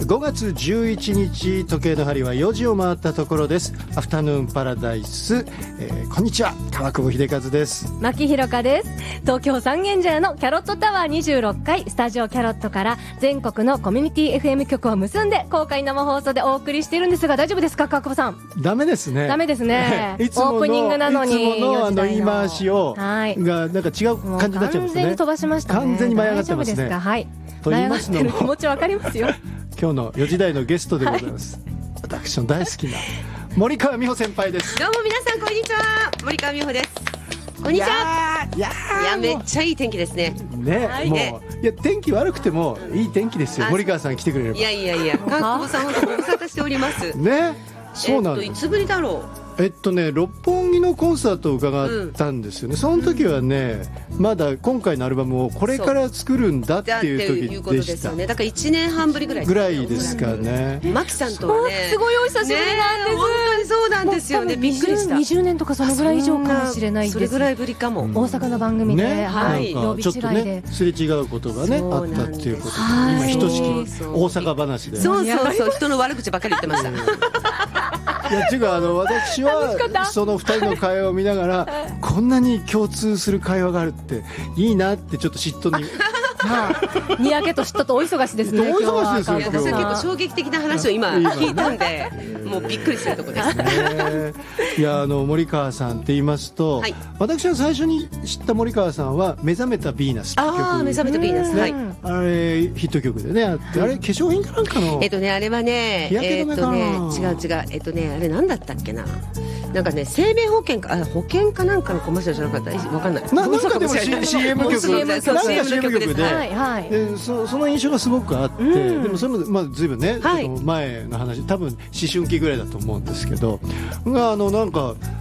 5月11日時計の針は4時を回ったところです。アフタヌーンパラダイス、こんにちは、川久保秀和です。 牧ひろかです。東京三軒茶屋のキャロットタワー26階スタジオキャロットから全国のコミュニティ FM 局を結んで公開生放送でお送りしているんですが、大丈夫ですか川久保さん。 ダメですね。 ダメですねいつものオープニングなのにいつもの言い回 4 しを、 はい、 がなんか違う感じになっちゃいますね。 完全に飛ばしましたね。 完全に舞い上がってますね。 大丈夫ですか。はい、 と言いますのも舞い上がってる気持ちわかりますよ今日の4時台のゲストでございます、私の大好きな森川美穂先輩です。 どうも皆さんこんにちは、森川美穂です。こんにちは。いやめっちゃいい天気ですね。 ね、 はい、 もういや天気悪くてもいい天気ですよ。森川さん来てくれれば。 いや川久保さん本当ご無沙汰しておりますね、そうなんです。 いつぶりだろう。 六本木のコンサートを伺ったんですよね、その時はね、まだ今回のアルバムをこれから作るんだっていう時でした。 だから1年半ぶりぐらいですかね。 マキさんとはねすごいお久しぶりなんです、 本当にそうなんですよね。びっくりした。 20年とかそのぐらい以上かもしれないです。 それぐらいぶりかも。 大阪の番組で、 ね、 はい、曜日ちょっとねすれ違うことがねあったっていうことで、今ひとしき大阪話で、 そう人の悪口ばっかり言ってましたいや違う、私はその2人の会話を見ながらこんなに共通する会話があるっていいなってちょっと嫉妬ににやけと嫉妬とお忙しですね。 お忙しいですよ。 私は結構衝撃的な話を今聞いたんで、もうびっくりするところですね。 いや森川さんって言いますと、はい、私は最初に知った森川さんは目覚めたヴィーナスって曲、 目覚めたヴィーナス、はい、 あれヒット曲でねあって、あれ化粧品かなんかのあれはね違うあれなんだったっけな、なんかね生命保険か保険かなんかのコマーシャルじゃなかった、わかんない。 なんかでも CM 曲で、 はいはい、 でその印象がすごくあって、でもそれもずいぶんね、前の話、多分思春期ぐらいだと思うんですけど、なんか